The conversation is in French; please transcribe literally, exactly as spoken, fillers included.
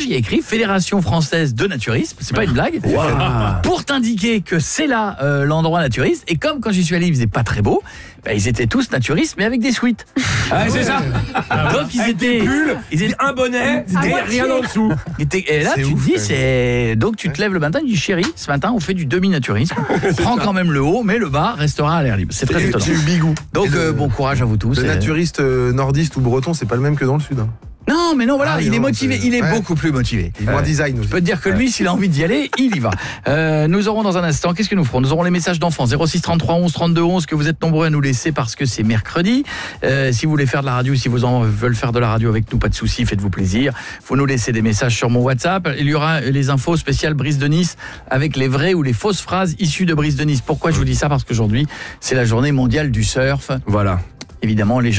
il y a écrit Fédération française de naturisme, c'est pas une blague, wow. Pour t'indiquer que c'est là euh, l'endroit naturiste. Et comme quand j'y suis allé, il faisait pas très beau, bah, ils étaient tous naturistes, mais avec des suites. Ah, c'est ça. Donc ils avec étaient des bulles, ils étaient un bonnet et rien en dessous. Et, et là, c'est tu ouf, te dis, c'est donc tu te lèves le matin, tu dis chérie, ce matin on fait du demi-naturisme. Prends quand même le haut, mais le bas restera à l'air libre. C'est très étonnant. J'ai eu Bigou. Donc euh, bon courage à vous tous. Le naturiste euh, nordiste ou breton, c'est pas le même que dans le sud. Hein. Non, mais non, voilà, Ah, il non, est motivé, c'est... il est ouais. beaucoup plus motivé. Il est moins Euh, design aussi. Je peux te dire que lui, s'il a envie d'y aller, il y va. Euh, nous aurons dans un instant, qu'est-ce que nous ferons ? Nous aurons les messages d'enfants, zéro six trente-trois onze trente-deux onze, que vous êtes nombreux à nous laisser parce que c'est mercredi. Euh, si vous voulez faire de la radio, si vos enfants veulent faire de la radio avec nous, pas de souci, faites-vous plaisir. Vous nous laissez des messages sur mon WhatsApp. Il y aura les infos spéciales Brise de Nice avec les vraies ou les fausses phrases issues de Brise de Nice. Pourquoi je vous dis ça ? Parce qu'aujourd'hui, c'est la journée mondiale du surf. Voilà. Évidemment, les gens